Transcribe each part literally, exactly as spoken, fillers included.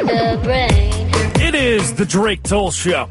It is the Drake Toll Show.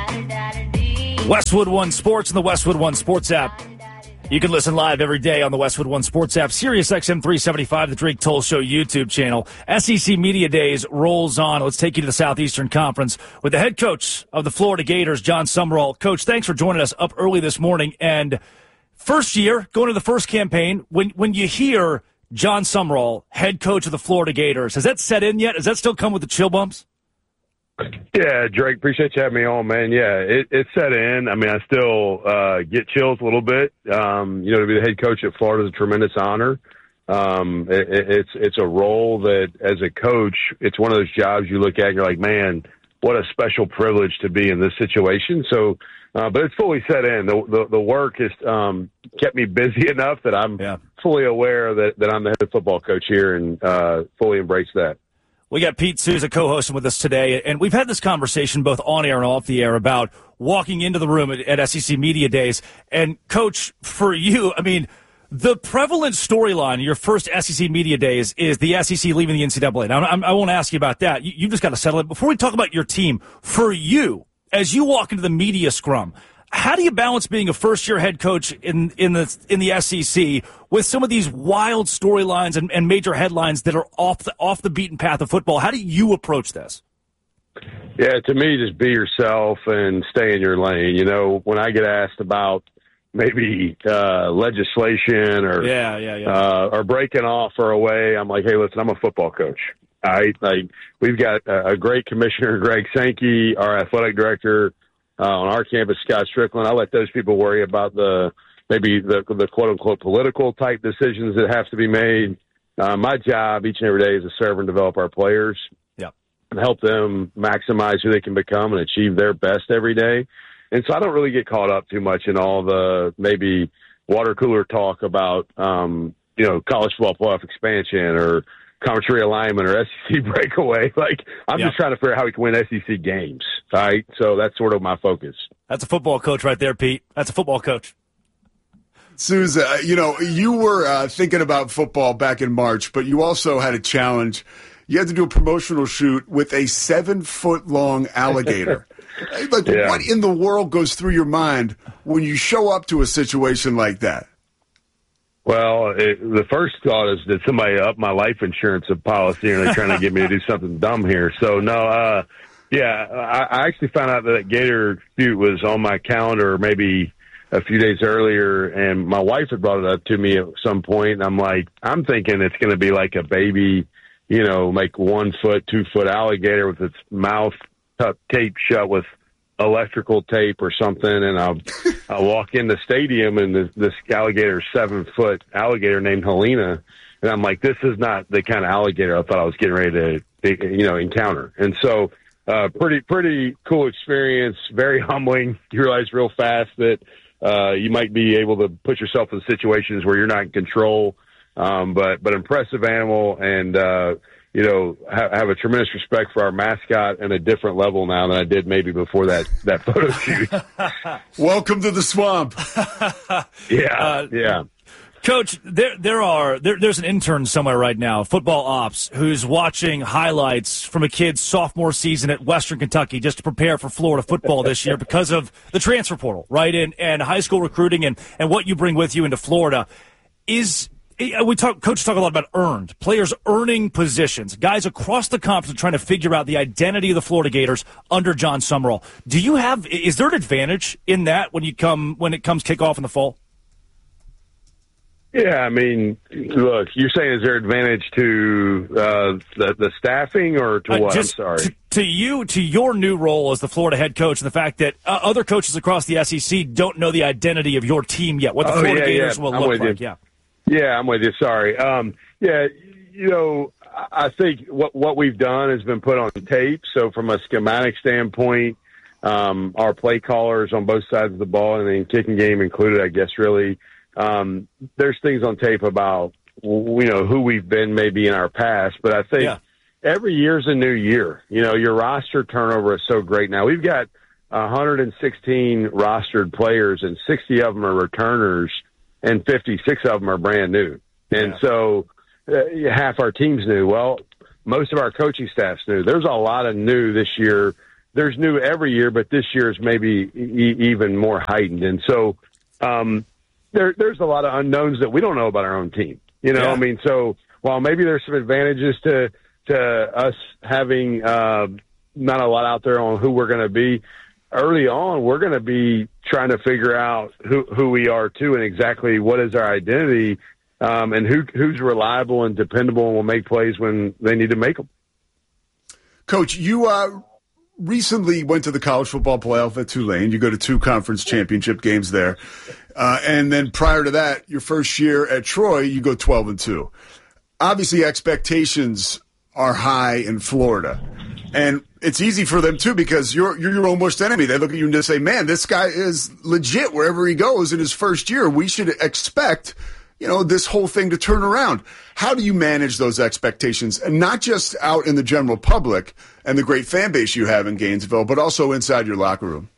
Westwood One Sports and the Westwood One Sports app. You can listen live every day on the Westwood One Sports app, Sirius X M three seventy-five, the Drake Toll Show YouTube channel. S E C Media Days rolls on. Let's take you to the Southeastern Conference with the head coach of the Florida Gators, John Sumrall. Coach, thanks for joining us up early this morning. And first year, going to the first campaign, when when you hear John Sumrall, head coach of the Florida Gators, has that set in yet? Does that still come with the chill bumps? Yeah, Drake, appreciate you having me on, man. Yeah, it, it set in. I mean, I still uh, get chills a little bit. Um, you know, to be the head coach at Florida is a tremendous honor. Um, it, it's it's a role that, as a coach, it's one of those jobs you look at and you're like, man, what a special privilege to be in this situation. So, uh, but it's fully set in. The the, the work has um, kept me busy enough that I'm yeah. fully aware that, that I'm the head football coach here and uh, fully embrace that. We got Pete Souza co-hosting with us today, and we've had this conversation both on air and off the air about walking into the room at, at S E C Media Days. And, Coach, for you, I mean, the prevalent storyline, your first S E C Media Days, is the S E C leaving the N C double A. Now, I'm, I won't ask you about that. You, you've just got to settle it. Before we talk about your team, for you, as you walk into the media scrum, how do you balance being a first-year head coach in in the in the S E C with some of these wild storylines and, and major headlines that are off the off the beaten path of football? How do you approach this? Yeah, to me, just be yourself and stay in your lane. You know, when I get asked about maybe uh, legislation or yeah, yeah, yeah. Uh, or breaking off or away, I'm like, hey, listen, I'm a football coach. All right, like we've got a, a great commissioner, Greg Sankey, our athletic director. Uh, on our campus, Scott Strickland. I let those people worry about the maybe the, the quote-unquote political type decisions that have to be made. Uh, my job each and every day is to serve and develop our players yep. and help them maximize who they can become and achieve their best every day. And so I don't really get caught up too much in all the maybe water cooler talk about, um, you know, college football playoff expansion or conference realignment or S E C breakaway. Like, I'm yep. just trying to figure out how we can win S E C games. All right. So that's sort of my focus. That's a football coach right there, Pete. That's a football coach. Souza, you know, you were uh, thinking about football back in March, but you also had a challenge. You had to do a promotional shoot with a seven foot long alligator. Like, yeah. What in the world goes through your mind when you show up to a situation like that? Well, it, the first thought is, did somebody up my life insurance policy and they're trying to get me to do something dumb here? So, no, uh, yeah, I, I actually found out that, that Gator shoot was on my calendar maybe a few days earlier, and my wife had brought it up to me at some point, and I'm like, I'm thinking it's going to be like a baby, you know, like one foot, two foot alligator with its mouth t- taped shut with electrical tape or something, and I'll, I'll walk in the stadium, and this, this alligator, seven foot alligator named Helena, and I'm like, this is not the kind of alligator I thought I was getting ready to, you know, encounter. And so, uh, pretty, pretty cool experience, very humbling. You realize real fast that uh, you might be able to put yourself in situations where you're not in control, um, but, but impressive animal, and, uh, you know, have, have a tremendous respect for our mascot and a different level now than I did maybe before that, that photo shoot. Welcome to the swamp. yeah, uh, yeah. Coach, there there are there, there's an intern somewhere right now, football ops, who's watching highlights from a kid's sophomore season at Western Kentucky just to prepare for Florida football this year because of the transfer portal, right? And and high school recruiting and, and what you bring with you into Florida. Is we talk, coaches talk a lot about earned players earning positions. Guys across the conference are trying to figure out the identity of the Florida Gators under John Sumrall. Do you have? Is there an advantage in that when you come when it comes kickoff in the fall? Yeah, I mean, look, you're saying is there advantage to uh, the the staffing or to uh, what? Just I'm sorry. To, to you, to your new role as the Florida head coach, and the fact that uh, other coaches across the S E C don't know the identity of your team yet, what the oh, Florida yeah, Gators yeah. will I'm look with like. You. Yeah. Yeah, I'm with you. Sorry. Um, yeah, you know, I think what what we've done has been put on tape. So from a schematic standpoint, um, our play callers on both sides of the ball, and then kicking game included, I guess, really, um, there's things on tape about, you know, who we've been maybe in our past. But I think yeah. every year's a new year. You know, your roster turnover is so great now. We've got one hundred sixteen rostered players, and sixty of them are returners, and fifty-six of them are brand new. And yeah. so uh, half our team's new. Well, most of our coaching staff's new. There's a lot of new this year. There's new every year, but this year is maybe e- even more heightened. And so um, there, there's a lot of unknowns that we don't know about our own team. You know, yeah. I mean, so while maybe there's some advantages to to us having uh, not a lot out there on who we're going to be, early on, we're going to be trying to figure out who, who we are, too, and exactly what is our identity, um, and who who's reliable and dependable and will make plays when they need to make them. Coach, you uh, recently went to the college football playoff at Tulane. You go to two conference championship games there. Uh, and then prior to that, your first year at Troy, you go twelve and two. Obviously, expectations are high in Florida. And it's easy for them, too, because you're you're your own worst enemy. They look at you and just say, man, this guy is legit wherever he goes in his first year. We should expect, you know, this whole thing to turn around. How do you manage those expectations, and not just out in the general public and the great fan base you have in Gainesville, but also inside your locker room?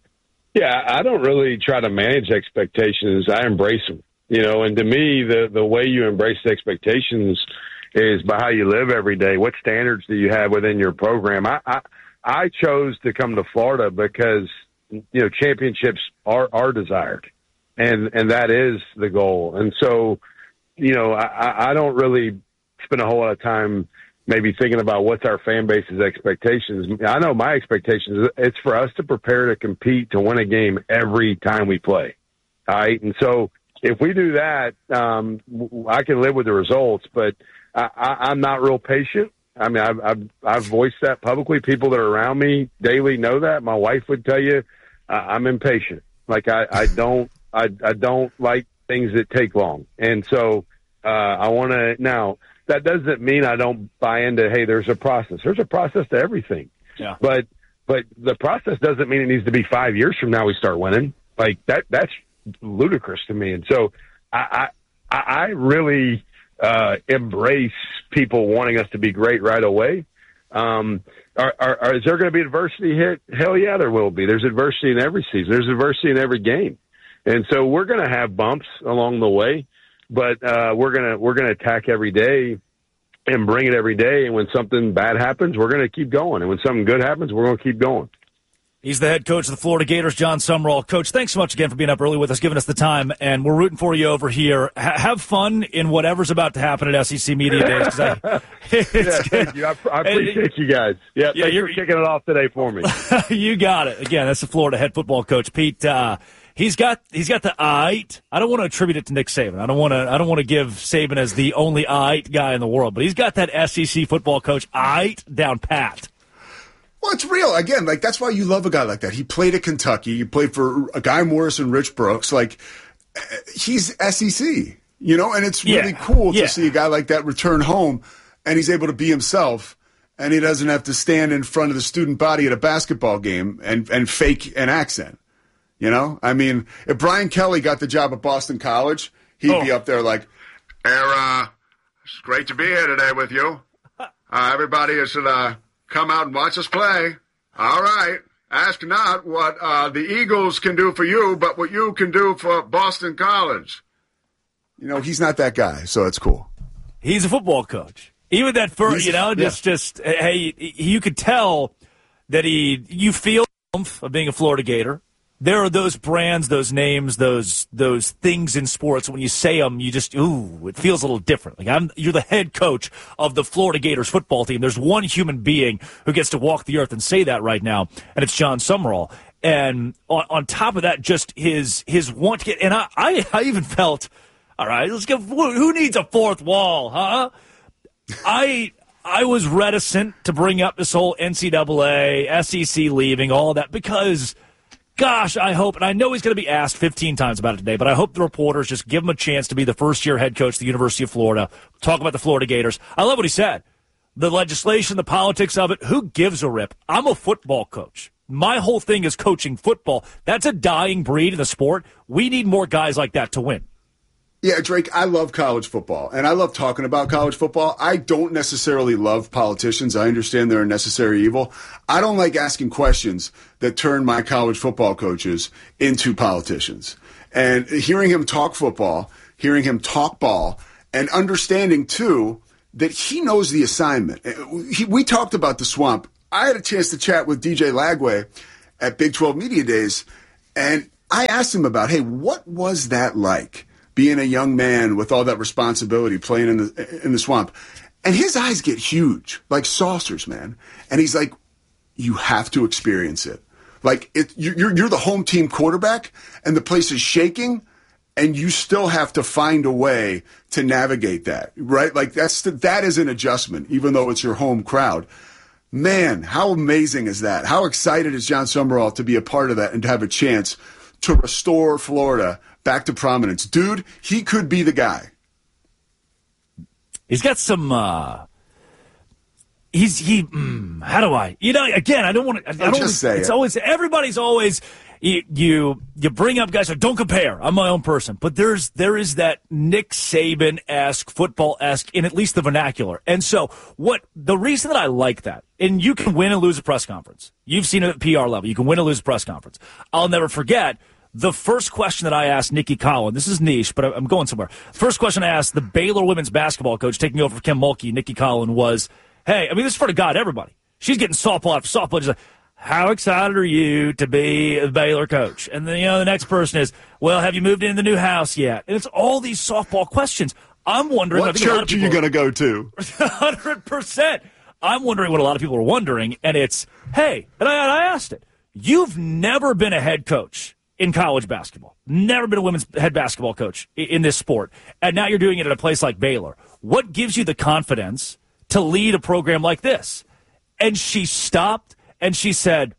Yeah, I don't really try to manage expectations. I embrace them, you know, and to me, the, the way you embrace the expectations is by how you live every day. What standards do you have within your program? I, I, I chose to come to Florida because, you know, championships are, are desired, and, and that is the goal. And so, you know, I, I don't really spend a whole lot of time maybe thinking about what's our fan base's expectations. I know my expectations, it's for us to prepare to compete, to win a game every time we play. All right. And so if we do that, um, I can live with the results, but I, I, I'm not real patient. I mean, I've, I've, I've voiced that publicly. People that are around me daily know that. My wife would tell you, uh, I'm impatient. Like I, I don't, I, I don't like things that take long. And so, uh, I want to now, that doesn't mean I don't buy into, hey, there's a process. There's a process to everything. Yeah. But, but the process doesn't mean it needs to be five years from now we start winning. Like that, that's ludicrous to me. And so I, I, I really, uh, embrace people wanting us to be great right away. Um, are, are, are, is there going to be adversity hit? Hell yeah, there will be. There's adversity in every season. There's adversity in every game. And so we're going to have bumps along the way, but, uh, we're going to, we're going to attack every day and bring it every day. And when something bad happens, we're going to keep going. And when something good happens, we're going to keep going. He's the head coach of the Florida Gators, Jon Sumrall. Coach, thanks so much again for being up early with us, giving us the time, and we're rooting for you over here. H- have fun in whatever's about to happen at S E C Media Days. I, it's yeah, thank you. I, I appreciate you guys. Yeah, yeah, you're kicking it off today for me. You got it. Again, that's the Florida head football coach, Pete. Uh, he's got he's got the aight. I don't want to attribute it to Nick Saban. I don't want to. I don't want to give Saban as the only aight guy in the world, but he's got that S E C football coach aight down pat. Well, it's real. Again, like, that's why you love a guy like that. He played at Kentucky. He played for a Guy Morris and Rich Brooks. Like, he's S E C, you know, and it's really yeah. cool to yeah. see a guy like that return home, and he's able to be himself, and he doesn't have to stand in front of the student body at a basketball game and, and fake an accent, you know? I mean, if Brian Kelly got the job at Boston College, he'd oh. be up there like, Era, it's great to be here today with you. Uh, everybody is uh come out and watch us play. All right. Ask not what uh, the Eagles can do for you, but what you can do for Boston College. You know, he's not that guy, so it's cool. He's a football coach. Even that first, you know, just, yeah. just hey, you could tell that he, you feel the oomph of being a Florida Gator. There are those brands, those names, those those things in sports. When you say them, you just, ooh, it feels a little different. Like I'm, you're the head coach of the Florida Gators football team. There's one human being who gets to walk the earth and say that right now, and it's Jon Sumrall. And on, on top of that, just his his want to get, and I, I, I even felt, all right, let's get, who needs a fourth wall, huh? I... I was reticent to bring up this whole N C double A, S E C leaving, all of that, because gosh, I hope, and I know he's going to be asked fifteen times about it today, but I hope the reporters just give him a chance to be the first-year head coach of the University of Florida, talk about the Florida Gators. I love what he said. The legislation, the politics of it, who gives a rip? I'm a football coach. My whole thing is coaching football. That's a dying breed in the sport. We need more guys like that to win. Yeah, Drake, I love college football, and I love talking about college football. I don't necessarily love politicians. I understand they're a necessary evil. I don't like asking questions that turn my college football coaches into politicians. And hearing him talk football, hearing him talk ball, and understanding, too, that he knows the assignment. He, we talked about the swamp. I had a chance to chat with D J Lagway at Big twelve Media Days, and I asked him about, hey, what was that like, being a young man with all that responsibility, playing in the in the swamp? And his eyes get huge, like saucers, man. And he's like, you have to experience it. Like, it, you're, you're the home team quarterback, and the place is shaking, and you still have to find a way to navigate that, right? Like, that's the, that is an adjustment, even though it's your home crowd. Man, how amazing is that? How excited is Jon Sumrall to be a part of that and to have a chance to restore Florida back to prominence? Dude, he could be the guy. He's got some, uh, he's, he, mm, how do I, you know, again, I don't want to, I don't just say it's it. always, everybody's always, you, you, you bring up guys like, don't compare, I'm my own person. But there's, there is that Nick Saban-esque, football-esque in at least the vernacular. And so what, the reason that I like that, and you can win and lose a press conference. You've seen it at P R level. You can win and lose a press conference. I'll never forget the first question that I asked Nikki Collin, this is niche, but I'm going somewhere. First question I asked the Baylor women's basketball coach taking over for Kim Mulkey, Nikki Collin, was, hey, I mean, this is for the God, everybody. She's getting softball after softball. She's like, how excited are you to be a Baylor coach? And then, you know, the next person is, well, have you moved into the new house yet? And it's all these softball questions. I'm wondering. What church are you going to go to? one hundred percent. I'm wondering what a lot of people are wondering, and it's, hey, and I, and I asked it, you've never been a head coach in college basketball, never been a women's head basketball coach in this sport, and now you're doing it at a place like Baylor. What gives you the confidence to lead a program like this? And she stopped, and she said,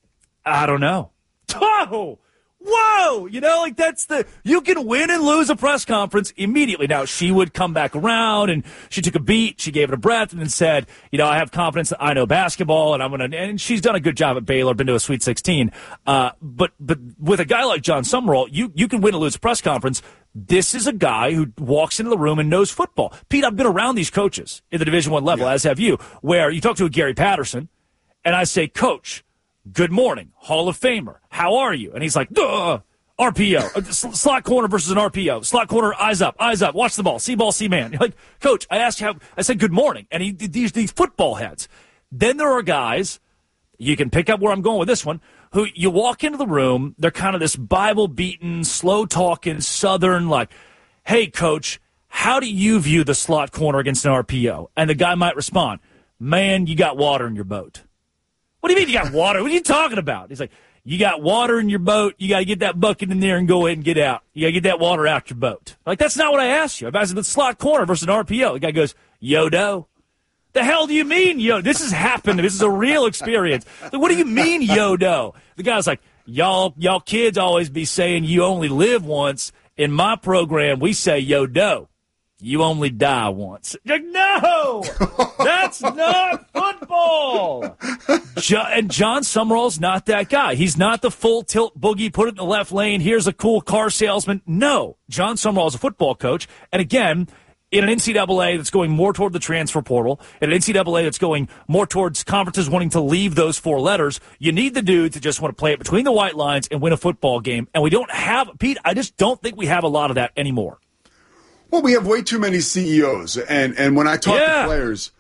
I don't know. Oh, whoa! You know, like that's the, you can win and lose a press conference immediately. Now, she would come back around, and she took a beat, she gave it a breath, and then said, you know, I have confidence that I know basketball, and I'm going to, and she's done a good job at Baylor, been to a Sweet sixteen. Uh, but, but with a guy like Jon Sumrall, you, you can win and lose a press conference. This is a guy who walks into the room and knows football. Pete, I've been around these coaches in the Division One level, yeah. as have you, where you talk to a Gary Patterson, and I say, Coach, good morning, Hall of Famer. How are you? And he's like, duh, R P O. Slot corner versus an R P O. Slot corner, eyes up, eyes up, watch the ball, see ball, see man. You're like, Coach, I asked you how, I said good morning. And he these these football heads. Then there are guys, you can pick up where I'm going with this one, who you walk into the room, they're kind of this Bible-beaten, slow-talking, Southern, like, hey, Coach, how do you view the slot corner against an R P O? And the guy might respond, man, you got water in your boat. What do you mean you got water? What are you talking about? He's like, you got water in your boat. You got to get that bucket in there and go ahead and get out. You got to get that water out your boat. Like, that's not what I asked you. I asked the slot corner versus an R P O. The guy goes, yo-do. The hell do you mean, yo? This has happened. This is a real experience. Like, what do you mean, yo-do? The guy's like, y'all, y'all kids always be saying you only live once. In my program, we say yo-do. You only die once. Like, no! That's not football! Jo- and Jon Sumrall's not that guy. He's not the full tilt boogie, put it in the left lane, here's a cool car salesman. No. Jon Sumrall is a football coach. And again, in an N C double A that's going more toward the transfer portal, in an N C double A that's going more towards conferences wanting to leave those four letters, you need the dudes that just want to play it between the white lines and win a football game. And we don't have, Pete, I just don't think we have a lot of that anymore. Well, we have way too many C E Os, and, and when I talk yeah. to players,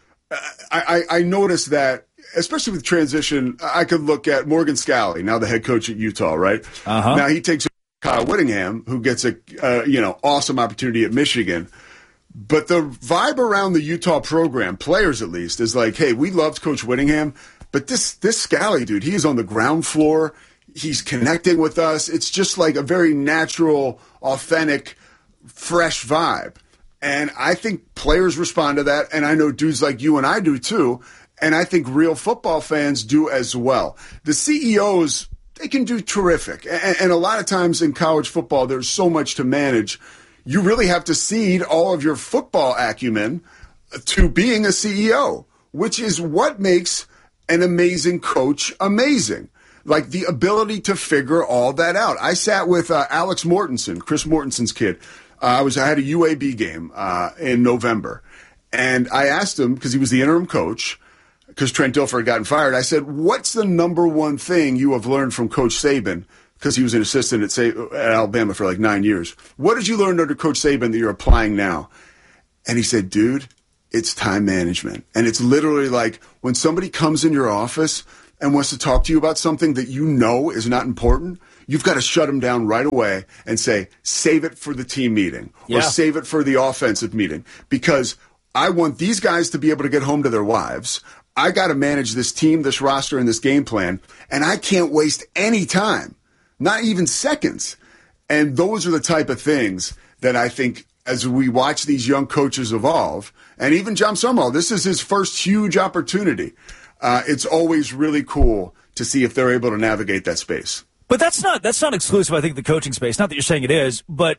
I, I, I notice that, especially with transition, I could look at Morgan Scalley, now the head coach at Utah, right? Uh-huh. Now he takes Kyle Whittingham, who gets a uh, you know awesome opportunity at Michigan. But the vibe around the Utah program, players at least, is like, hey, we loved Coach Whittingham, but this this Scalley dude, he is on the ground floor. He's connecting with us. It's just like a very natural, authentic, fresh vibe. And I think players respond to that, and I know dudes like you and I do too, and I think real football fans do as well. The C E Os, they can do terrific. And, and a lot of times in college football, there's so much to manage. You really have to cede all of your football acumen to being a C E O, which is what makes an amazing coach amazing. Like the ability to figure all that out. I sat with uh, Alex Mortensen, Chris Mortensen's kid. Uh, I was I had a U A B game uh, in November, and I asked him, because he was the interim coach, because Trent Dilfer had gotten fired. I said, "What's the number one thing you have learned from Coach Saban?" Because he was an assistant at, Sa- at Alabama for like nine years. What did you learn under Coach Saban that you're applying now? And he said, "Dude, it's time management. And it's literally like when somebody comes in your office and wants to talk to you about something that you know is not important, you've got to shut them down right away and say, save it for the team meeting or yeah. save it for the offensive meeting, because I want these guys to be able to get home to their wives. I got to manage this team, this roster, and this game plan, and I can't waste any time, not even seconds. And those are the type of things that I think as we watch these young coaches evolve, and even John Summerall, this is his first huge opportunity. Uh, it's always really cool to see if they're able to navigate that space. But that's not that's not exclusive, I think, the coaching space. Not that you're saying it is, but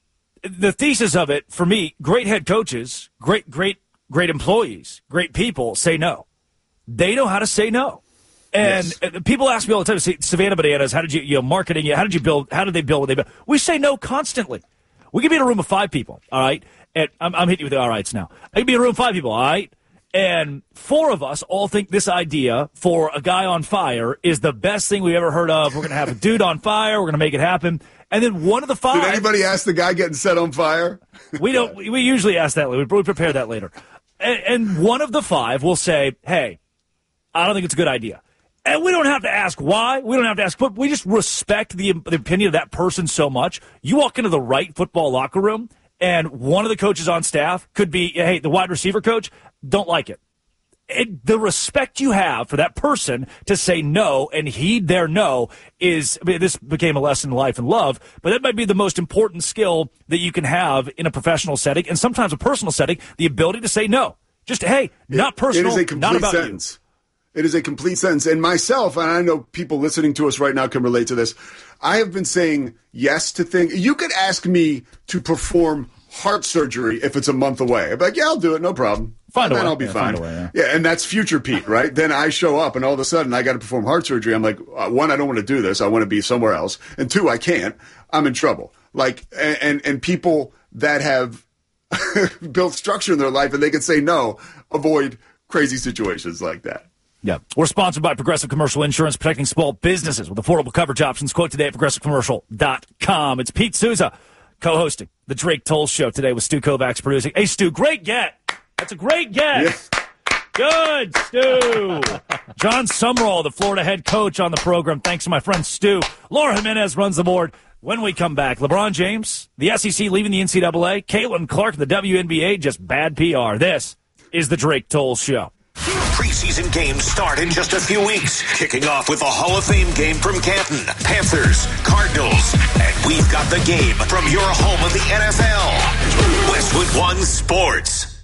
the thesis of it, for me, great head coaches, great, great, great employees, great people say no. They know how to say no. And yes. people ask me all the time, say, Savannah Bananas, how did you, you know, marketing, how did you build, how did they build what they build? We say no constantly. We can be in a room of five people, all right? And I'm, I'm hitting you with the all rights now. I can be in a room of five people, all right? And four of us all think this idea for a guy on fire is the best thing we've ever heard of. We're going to have a dude on fire. We're going to make it happen. And then one of the five... Did anybody ask the guy getting set on fire? We don't. We usually ask that later. We prepare that later. And, and one of the five will say, hey, I don't think it's a good idea. And we don't have to ask why. We don't have to ask, but we just respect the, the opinion of that person so much. You walk into the right football locker room, and one of the coaches on staff could be, hey, the wide receiver coach, don't like it. It, the respect you have for that person to say no and heed their no is, I mean, this became a lesson in life and love, but that might be the most important skill that you can have in a professional setting and sometimes a personal setting, the ability to say no. Just, hey, not personal, it is a complete not about sentence. You. It is a complete sentence. And myself, and I know people listening to us right now can relate to this, I have been saying yes to things. You could ask me to perform heart surgery if it's a month away. I'd be like, yeah, I'll do it, no problem. Find and a then way. I'll be yeah, fine. A way, yeah. yeah, and that's future Pete, right? Then I show up, and all of a sudden I got to perform heart surgery. I'm like, uh, one, I don't want to do this. I want to be somewhere else. And two, I can't. I'm in trouble. Like, and and, and people that have built structure in their life and they can say no, avoid crazy situations like that. Yeah. We're sponsored by Progressive Commercial Insurance, protecting small businesses with affordable coverage options. Quote today at progressive commercial dot com. It's Pete Souza co-hosting the Drake Toll Show today with Stu Kovacs producing. Hey, Stu, great get. That's a great get. Yeah. Good, Stu. John Summerall, the Florida head coach on the program. Thanks to my friend Stu. Laura Jimenez runs the board. When we come back, LeBron James, the S E C leaving the N C double A, Caitlin Clark, the W N B A, just bad P R. This is the Drake Toll Show. Preseason games start in just a few weeks, kicking off with a Hall of Fame game from Canton, Panthers, Cardinals, and we've got the game from your home of the N F L, Westwood One Sports.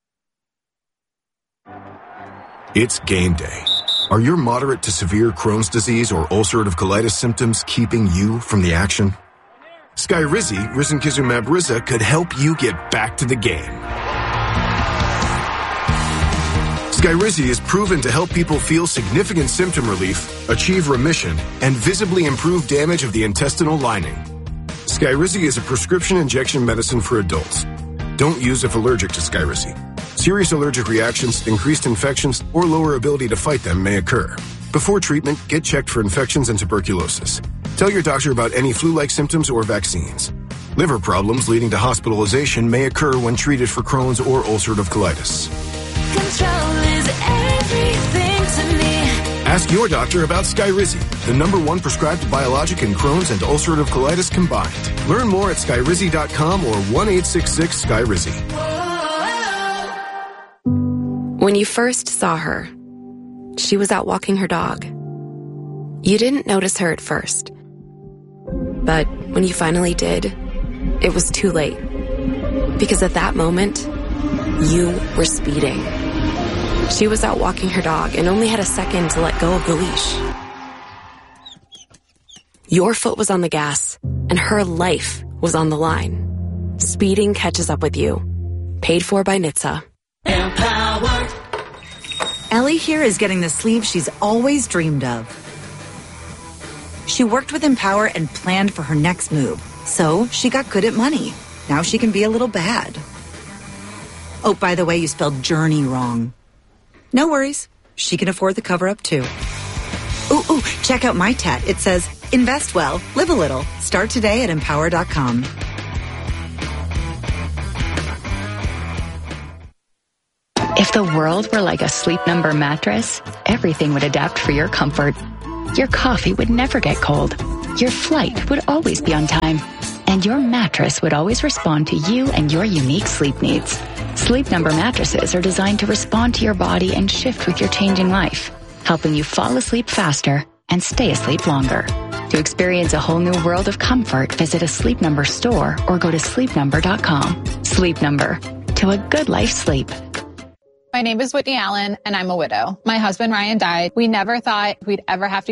It's game day. Are your moderate to severe Crohn's disease or ulcerative colitis symptoms keeping you from the action? Skyrizi, risankizumab Riza, could help you get back to the game. Skyrizi is proven to help people feel significant symptom relief, achieve remission, and visibly improve damage of the intestinal lining. Skyrizi is a prescription injection medicine for adults. Don't use if allergic to Skyrizi. Serious allergic reactions, increased infections, or lower ability to fight them may occur. Before treatment, get checked for infections and tuberculosis. Tell your doctor about any flu-like symptoms or vaccines. Liver problems leading to hospitalization may occur when treated for Crohn's or ulcerative colitis. Control is everything to me. Ask your doctor about Skyrizi, the number one prescribed biologic in Crohn's and ulcerative colitis combined. Learn more at skyrizi dot com or one eight six six Skyrizi. When you first saw her, she was out walking her dog. You didn't notice her at first. But when you finally did, it was too late. Because at that moment, you were speeding. She was out walking her dog and only had a second to let go of the leash. Your foot was on the gas, and her life was on the line. Speeding catches up with you. Paid for by N H T S A. Empower. Ellie here is getting the sleeve she's always dreamed of. She worked with Empower and planned for her next move, so she got good at money. Now she can be a little bad. Oh, by the way, you spelled journey wrong. No worries. She can afford the cover-up, too. Ooh, ooh, check out my tat. It says, invest well, live a little. Start today at empower dot com. If the world were like a Sleep Number mattress, everything would adapt for your comfort. Your coffee would never get cold. Your flight would always be on time. And your mattress would always respond to you and your unique sleep needs. Sleep Number mattresses are designed to respond to your body and shift with your changing life, helping you fall asleep faster and stay asleep longer. To experience a whole new world of comfort, visit a Sleep Number store or go to sleep number dot com. Sleep Number. To a good life sleep. My name is Whitney Allen, and I'm a widow. My husband, Ryan, died. We never thought we'd ever have to